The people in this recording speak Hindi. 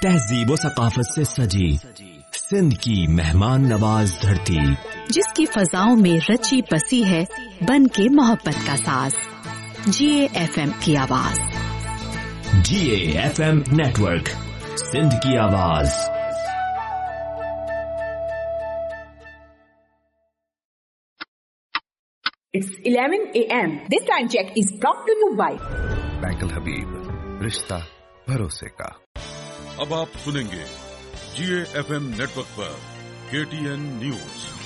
तहजीब व सकाफत से सजी सिंध की मेहमान नवाज धरती, जिसकी फजाओं में रची बसी है बन के मोहब्बत का साज। GAFM की आवाज। GAFM नेटवर्क, सिंध की आवाज। It's 11 a.m. This time check is brought to you by bank अल हबीब, रिश्ता भरोसे का। अब आप सुनेंगे GAFM नेटवर्क पर KTN न्यूज।